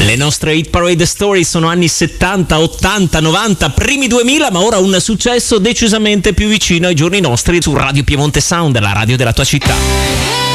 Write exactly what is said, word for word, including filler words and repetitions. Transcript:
Le nostre Hit Parade Story sono anni settanta, ottanta, novanta, primi duemila, ma ora un successo decisamente più vicino ai giorni nostri su Radio Piemonte Sound, la radio della tua città.